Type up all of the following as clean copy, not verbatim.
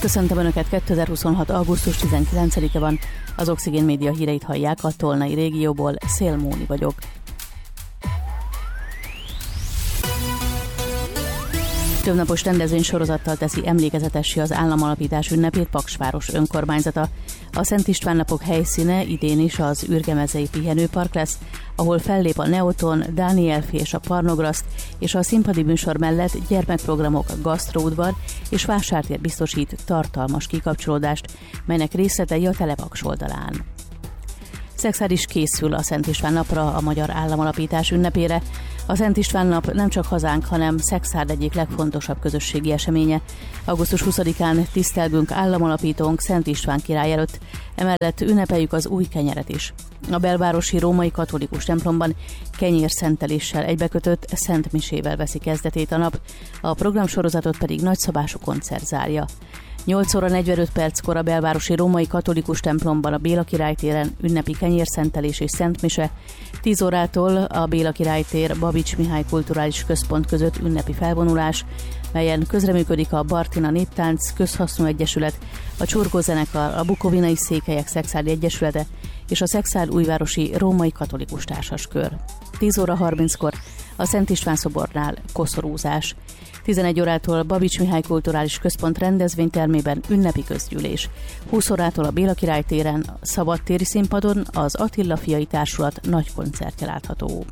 Köszöntöm Önöket, 2026. augusztus 19-e van, az Oxigén Média híreit hallják a Tolnai régióból, Szél Móni vagyok. Többnapos rendezvénysorozattal teszi emlékezetessé az államalapítás ünnepét Paksváros önkormányzata. A Szent István napok helyszíne idén is az Ürgemezei pihenőpark lesz, ahol fellép a Neoton, Dánielfi és a Parnograszt, és a színpadi műsor mellett gyermekprogramok, gasztróudvar és vásártér biztosít tartalmas kikapcsolódást, melynek részletei a Telepaks oldalán. Szexárd is készül a Szent István napra, a magyar államalapítás ünnepére. A Szent István nap nem csak hazánk, hanem Szexárd egyik legfontosabb közösségi eseménye. Augusztus 20-án tisztelgünk államalapítónk Szent István király előtt, emellett ünnepeljük az új kenyeret is. A belvárosi római katolikus templomban kenyérszenteléssel egybekötött Szent Misével veszi kezdetét a nap, a programsorozatot pedig nagyszabású koncert zárja. 8 óra 45 perckor a belvárosi római katolikus templomban a Béla Király téren ünnepi kenyérszentelés és szentmise, 10 órától a Béla Király tér Babics Mihály Kulturális Központ között ünnepi felvonulás, melyen közreműködik a Bartina Néptánc Közhasznú Egyesület, a Csurgó Zenekar, a Bukovinai Székelyek Szexárdi Egyesülete és a Szexárd újvárosi római katolikus társaskör. 10 óra 30-kor a Szent István szobornál koszorúzás. 11 órától Babics Mihály Kulturális Központ rendezvénytermében ünnepi közgyűlés. 20 órától a Béla Király téren, szabadtéri színpadon az Attila Fiai Társulat nagy koncertje látható.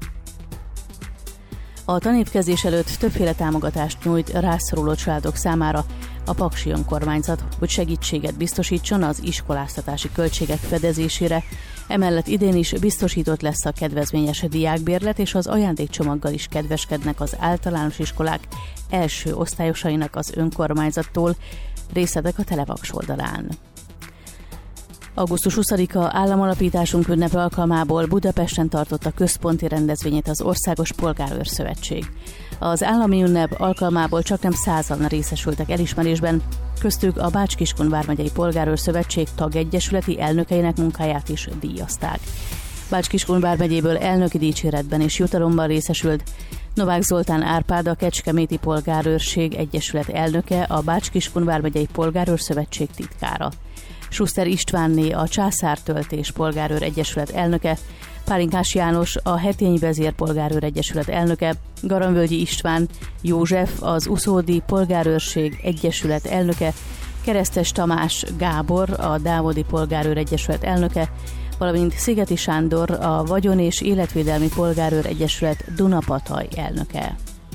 A tanévkezdés előtt többféle támogatást nyújt rászoruló családok számára a paksi önkormányzat, hogy segítséget biztosítson az iskoláztatási költségek fedezésére. Emellett idén is biztosított lesz a kedvezményes diákbérlet, és az ajándékcsomaggal is kedveskednek az általános iskolák első osztályosainak az önkormányzattól, részletek a Telepaks oldalán. Augusztus 20-a államalapításunk ünnepe alkalmából Budapesten tartotta központi rendezvényét az Országos Polgárőrszövetség. Az állami ünnep alkalmából csaknem 100-an részesültek elismerésben, köztük a Bács-Kiskun vármegyei Polgárőrszövetség tagegyesületi elnökeinek munkáját is díjazták. Bács-Kiskun vármegyéből elnöki dicséretben és jutalomban részesült Novák Zoltán Árpád, a Kecskeméti Polgárőrség Egyesület elnöke, a Bács-Kiskun vármegyei Polgárőrszövetség titkára. Schuster Istvánné, a Császártöltés Polgárőr Egyesület elnöke, Pálinkás János, a Hetény Vezér Polgárőr Egyesület elnöke, Garamvölgyi István József, az Uszódi Polgárőrség Egyesület elnöke, Keresztes Tamás Gábor, a Dávodi Polgárőr Egyesület elnöke, valamint Szigeti Sándor, a Vagyon- és Életvédelmi Polgárőr Egyesület Dunapataj elnöke.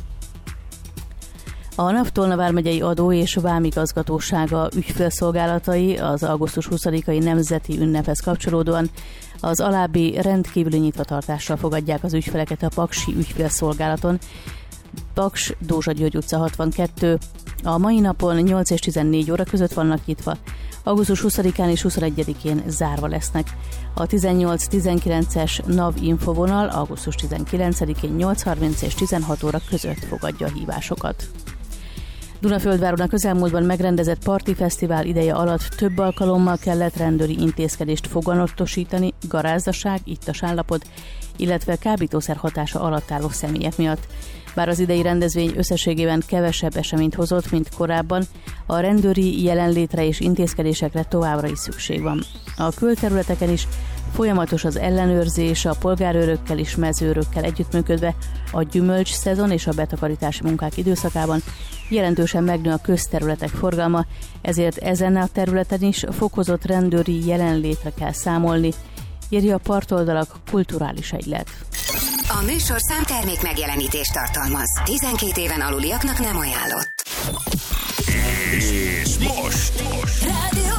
A NAV-Tolna vármegyei adó- és vámigazgatósága ügyfélszolgálatai az augusztus 20-ai nemzeti ünnephez kapcsolódóan az alábbi rendkívüli nyitvatartással fogadják az ügyfeleket a paksi ügyfélszolgálaton. Paks, Dózsa György utca 62. A mai napon 8 és 14 óra között vannak nyitva. Augusztus 20-án és 21-én zárva lesznek. A 18-19-es NAV infovonal augusztus 19-én 8:30 és 16 óra között fogadja a hívásokat. Dunaföldváron a közelmúltban megrendezett parti fesztivál ideje alatt több alkalommal kellett rendőri intézkedést foganatosítani garázdaság, ittas állapot, illetve kábítószer hatása alatt álló személyek miatt. Bár az idei rendezvény összességében kevesebb eseményt hozott, mint korábban, a rendőri jelenlétre és intézkedésekre továbbra is szükség van. A külterületeken is folyamatos az ellenőrzés, a polgárőrökkel és mezőrökkel együttműködve a gyümölcs szezon és a betakarítási munkák időszakában jelentősen megnő a közterületek forgalma, ezért ezen a területen is fokozott rendőri jelenlétre kell számolni, írja a Partoldalak kulturális egylet. A műsorszám termék megjelenítést tartalmaz. 12 éven aluliaknak nem ajánlott. És most Rádió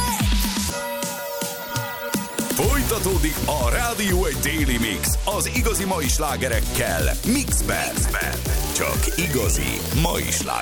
folytatódik a Rádió egy Daily Mix az igazi mai slágerekkel Mixben. Csak igazi mai slágerek.